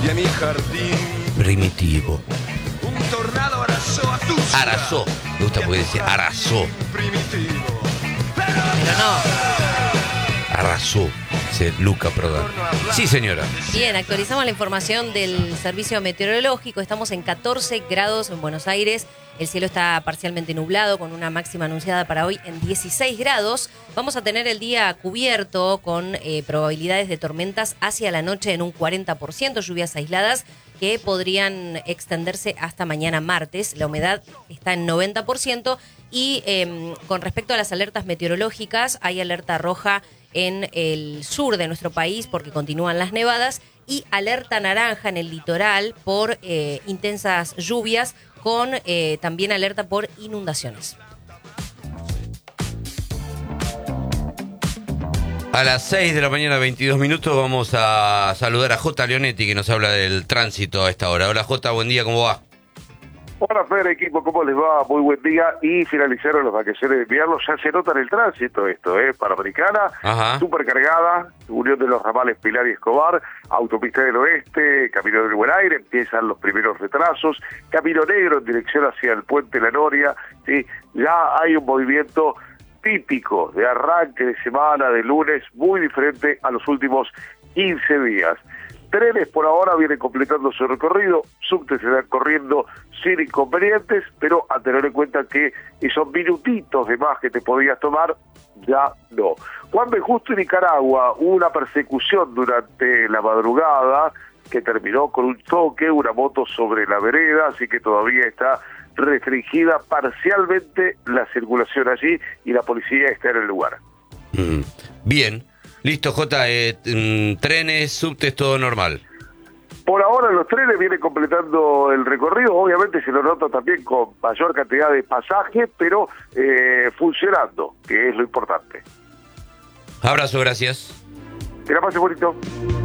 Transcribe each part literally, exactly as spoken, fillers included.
y a mi jardín Primitivo. un tornado arrasó a tu ciudad. Arrasó. Me gusta porque dice arrasó. Primitivo. Pero no. Arrasó. Dice Luca Prodan. Sí, señora. Bien, actualizamos la información del servicio meteorológico. Estamos en catorce grados en Buenos Aires. El cielo está parcialmente nublado con una máxima anunciada para hoy en dieciséis grados. Vamos a tener el día cubierto con eh, probabilidades de tormentas hacia la noche en un cuarenta por ciento, lluvias aisladas que podrían extenderse hasta mañana martes. La humedad está en noventa por ciento y eh, con respecto a las alertas meteorológicas, hay alerta roja en el sur de nuestro país porque continúan las nevadas y alerta naranja en el litoral por eh, intensas lluvias con eh, también alerta por inundaciones. A las seis de la mañana, veintidós minutos, vamos a saludar a J. Leonetti, que nos habla del tránsito a esta hora. Hola, J, buen día, ¿cómo va? Hola, Fer, equipo, ¿cómo les va? Muy buen día. Y finalizaron las vacaciones de invierno. Ya se nota en el tránsito esto, ¿eh? Panamericana, Ajá. súper cargada, unión de los ramales Pilar y Escobar, autopista del oeste, Camino del Buen Aire, empiezan los primeros retrasos, Camino Negro en dirección hacia el Puente La Noria, ¿sí? Ya hay un movimiento típico de arranque de semana, de lunes, muy diferente a los últimos quince días. Trenes por ahora vienen completando su recorrido, subtes se van corriendo sin inconvenientes, pero a tener en cuenta que esos minutitos de más que te podías tomar, ya no. Juan B. Justo en Nicaragua, hubo una persecución durante la madrugada que terminó con un choque, una moto sobre la vereda, así que todavía está restringida parcialmente la circulación allí y la policía está en el lugar. Mm, bien. Listo, J, eh, mm, trenes, subtes, todo normal. Por ahora los trenes vienen completando el recorrido, obviamente se lo nota también con mayor cantidad de pasajes, pero eh, funcionando, que es lo importante. Abrazo, gracias. Que la pase bonito.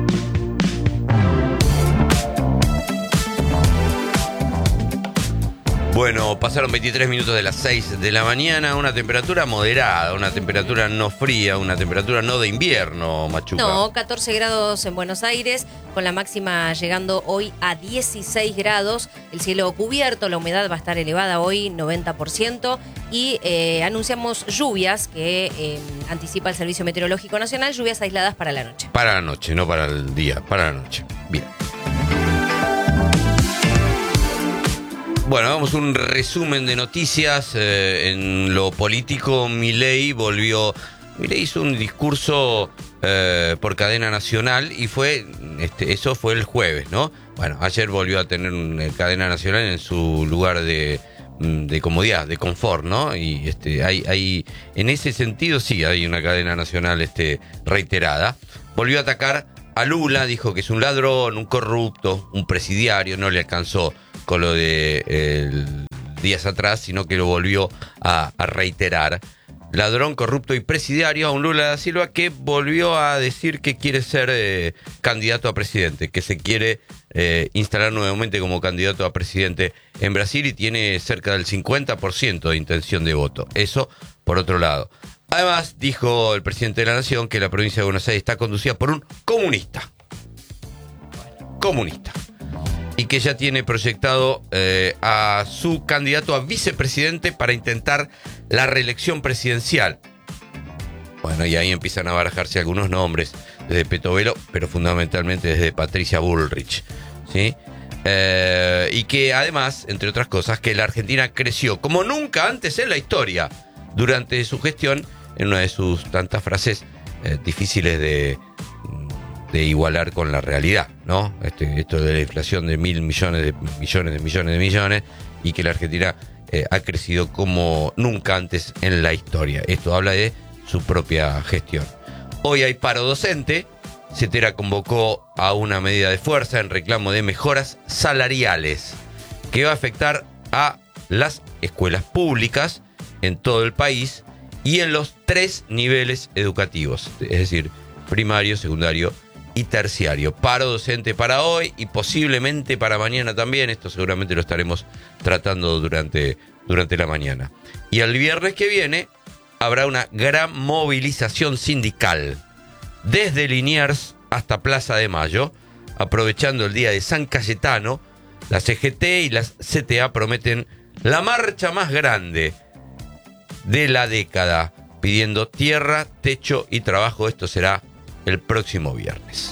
Bueno, pasaron veintitrés minutos de las seis de la mañana, una temperatura moderada, una temperatura no fría, una temperatura no de invierno, Machuca. No, catorce grados en Buenos Aires, con la máxima llegando hoy a dieciséis grados. El cielo cubierto, la humedad va a estar elevada hoy, noventa por ciento. Y eh, anunciamos lluvias que eh, anticipa el Servicio Meteorológico Nacional, lluvias aisladas para la noche. Para la noche, no para el día, para la noche. Bien. Bueno, vamos a un resumen de noticias. Eh, en lo político, Milei volvió... Milei hizo un discurso eh, por cadena nacional y fue este, eso fue el jueves, ¿no? Bueno, ayer volvió a tener una cadena nacional en su lugar de, de comodidad, de confort, ¿no? Y este, hay, hay, en ese sentido sí hay una cadena nacional este, reiterada. Volvió a atacar a Lula, dijo que es un ladrón, un corrupto, un presidiario, no le alcanzó con lo de eh, días atrás, sino que lo volvió a, a reiterar. Ladrón, corrupto y presidiario a un Lula da Silva que volvió a decir que quiere ser eh, candidato a presidente, que se quiere eh, instalar nuevamente como candidato a presidente en Brasil y tiene cerca del cincuenta por ciento de intención de voto. Eso por otro lado. Además, dijo el presidente de la Nación que la provincia de Buenos Aires está conducida por un comunista. Comunista. Y que ya tiene proyectado eh, a su candidato a vicepresidente para intentar la reelección presidencial. Bueno, y ahí empiezan a barajarse algunos nombres, desde Petovelo, pero fundamentalmente desde Patricia Bullrich, ¿sí? Eh, y que además, entre otras cosas, que la Argentina creció como nunca antes en la historia durante su gestión, en una de sus tantas frases eh, difíciles de... de igualar con la realidad, ¿no? Este, esto de la inflación de mil millones de millones de millones de millones y que la Argentina eh, ha crecido como nunca antes en la historia. Esto habla de su propia gestión. Hoy hay paro docente. CETERA convocó a una medida de fuerza en reclamo de mejoras salariales que va a afectar a las escuelas públicas en todo el país y en los tres niveles educativos, es decir, primario, secundario y terciario. Paro docente para hoy y posiblemente para mañana también. Esto seguramente lo estaremos tratando durante, durante la mañana. Y el viernes que viene habrá una gran movilización sindical desde Liniers hasta Plaza de Mayo aprovechando el día de San Cayetano, la C G T y la C T A prometen la marcha más grande de la década, pidiendo tierra, techo y trabajo. Esto será el próximo viernes.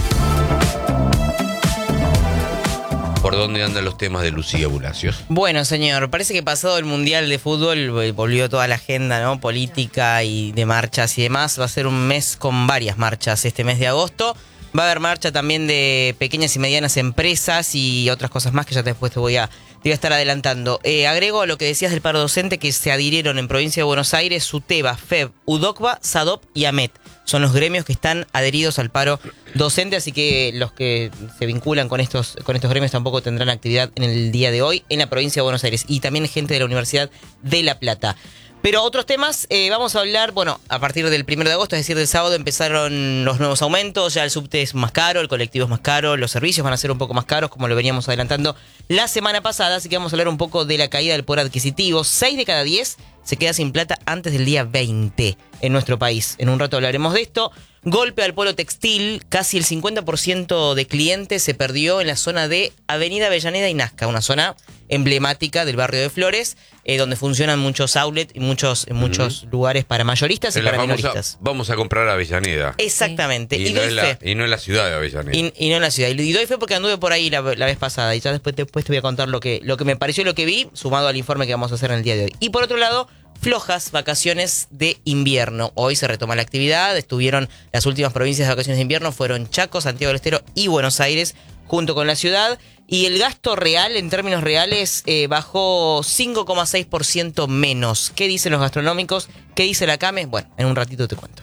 ¿Por dónde andan los temas de Lucía Bulacios? Bueno, señor, parece que pasado el Mundial de Fútbol volvió toda la agenda, ¿no? Política y de marchas y demás. Va a ser un mes con varias marchas este mes de agosto. Va a haber marcha también de pequeñas y medianas empresas y otras cosas más que ya después te voy a, te voy a estar adelantando. Eh, agrego a lo que decías del paro docente que se adhirieron en Provincia de Buenos Aires SUTEBA, FEB, UDOCBA, SADOP y AMET. Son los gremios que están adheridos al paro docente, así que los que se vinculan con estos, con estos gremios tampoco tendrán actividad en el día de hoy en la Provincia de Buenos Aires. Y también gente de la Universidad de La Plata. Pero otros temas, eh, vamos a hablar, bueno, a partir del primero de agosto, es decir, del sábado, empezaron los nuevos aumentos, ya el subte es más caro, el colectivo es más caro, los servicios van a ser un poco más caros, como lo veníamos adelantando la semana pasada, así que vamos a hablar un poco de la caída del poder adquisitivo. seis de cada diez se queda sin plata antes del día veinte en nuestro país. En un rato hablaremos de esto. Golpe al polo textil, casi el cincuenta por ciento de clientes se perdió en la zona de Avenida Avellaneda y Nazca, una zona emblemática del barrio de Flores, eh, donde funcionan muchos outlets y muchos, muchos uh-huh. lugares para mayoristas y en para famosa, minoristas. Vamos a comprar Avellaneda. Exactamente. Y, y, no doy en la, fe. y no en la ciudad de Avellaneda. Y, y no en la ciudad. Y doy fe porque anduve por ahí la, la vez pasada y ya después, después te voy a contar lo que, lo que me pareció y lo que vi, sumado al informe que vamos a hacer en el día de hoy. Y por otro lado, flojas vacaciones de invierno. Hoy se retoma la actividad, estuvieron las últimas provincias de vacaciones de invierno, fueron Chaco, Santiago del Estero y Buenos Aires, junto con la ciudad. Y el gasto real, en términos reales, eh, bajó cinco coma seis por ciento menos. ¿Qué dicen los gastronómicos? ¿Qué dice la CAME? Bueno, en un ratito te cuento.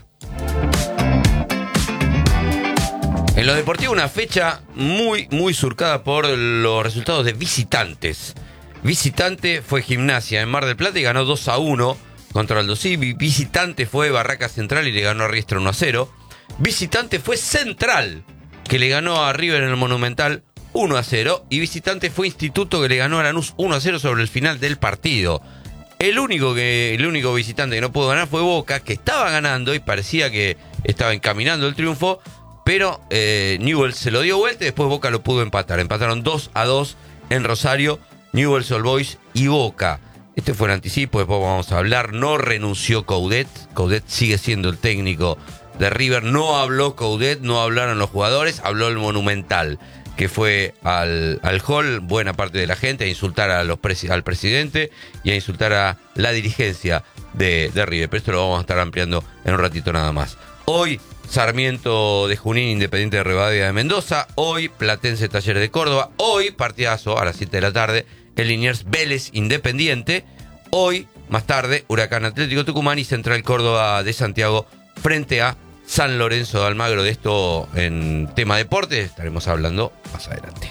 En lo deportivo, una fecha muy, muy surcada por los resultados de visitantes. Visitante fue Gimnasia en Mar del Plata y ganó dos a uno contra Aldo Civi. Visitante fue Barraca Central y le ganó a Riestra uno a cero. Visitante fue Central, que le ganó a River en el Monumental uno a cero. Y visitante fue Instituto, que le ganó a Lanús uno a cero sobre el final del partido. El único, que, el único visitante que no pudo ganar fue Boca, que estaba ganando y parecía que estaba encaminando el triunfo. Pero eh, Newell's se lo dio vuelta y después Boca lo pudo empatar. Empataron dos a dos en Rosario. Newell's Old Boys y Boca. Este fue el anticipo, después vamos a hablar. No renunció Coudet. Coudet sigue siendo el técnico de River. No habló Coudet, no hablaron los jugadores, habló el Monumental, que fue al, al hall, buena parte de la gente, a insultar a los presi- al presidente y a insultar a la dirigencia de, de River. Pero esto lo vamos a estar ampliando en un ratito nada más. Hoy, Sarmiento de Junín, Independiente de Rivadavia de Mendoza. Hoy, Platense Talleres de Córdoba. Hoy, partidazo a las siete de la tarde, el Liniers Vélez Independiente. Hoy, más tarde, Huracán Atlético Tucumán y Central Córdoba de Santiago frente a San Lorenzo de Almagro. De esto en tema deporte estaremos hablando más adelante.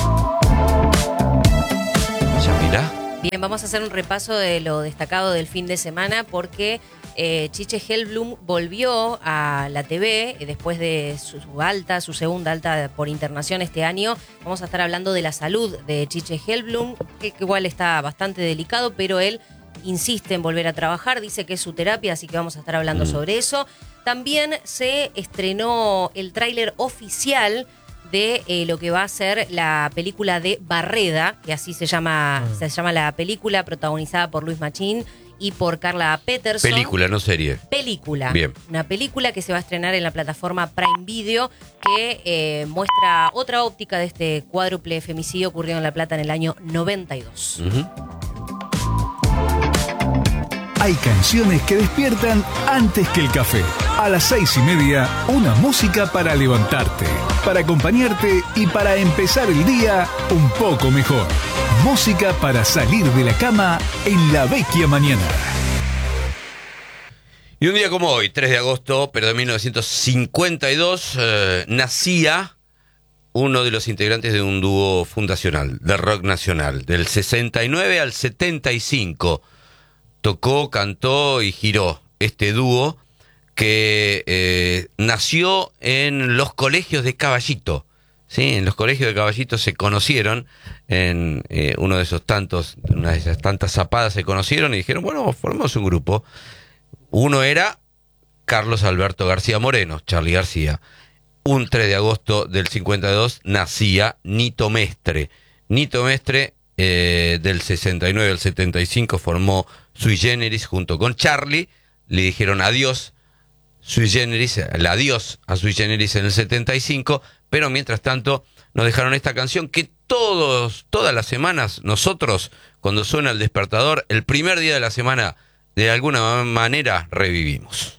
Ya mira. Bien, vamos a hacer un repaso de lo destacado del fin de semana porque eh, Chiche Hellblum volvió a la T V eh, después de su, su alta, su segunda alta por internación este año. Vamos a estar hablando de la salud de Chiche Hellblum, que, que igual está bastante delicado, pero él insiste en volver a trabajar, dice que es su terapia, así que vamos a estar hablando mm. sobre eso. También se estrenó el tráiler oficial de eh, lo que va a ser la película de Barreda, que así se llama, mm. se llama la película, protagonizada por Luis Machín y por Carla Peterson. Película, no serie. Película. Bien. Una película que se va a estrenar en la plataforma Prime Video, que eh, muestra otra óptica de este cuádruple femicidio ocurrido en La Plata en el año noventa y dos. Uh-huh. Hay canciones que despiertan antes que el café. A las seis y media, una música para levantarte, para acompañarte y para empezar el día un poco mejor. Música para salir de la cama en la vecchia mañana. Y un día como hoy, tres de agosto, pero de mil novecientos cincuenta y dos, eh, nacía uno de los integrantes de un dúo fundacional de rock nacional. Del sesenta y nueve al setenta y cinco tocó, cantó y giró este dúo que eh, nació en los colegios de Caballito. Sí, en los colegios de Caballito se conocieron, en eh, uno de esos tantos, una de esas tantas zapadas se conocieron y dijeron, bueno, formemos un grupo. Uno era Carlos Alberto García Moreno, Charly García. un tres de agosto del cincuenta y dos nacía Nito Mestre. Nito Mestre, eh, del sesenta y nueve al setenta y cinco, formó Sui Generis junto con Charlie. Le dijeron adiós, Sui Generis, el adiós a Sui Generis en el setenta y cinco, pero mientras tanto nos dejaron esta canción que todos, todas las semanas nosotros, cuando suena el despertador, el primer día de la semana, de alguna manera revivimos.